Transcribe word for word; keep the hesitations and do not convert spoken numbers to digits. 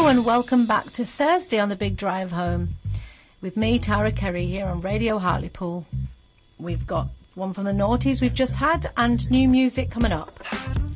and welcome back to Thursday on the Big Drive Home with me, Tara Kerry, here on Radio Hartlepool. We've got one from the noughties we've just had and new music coming up.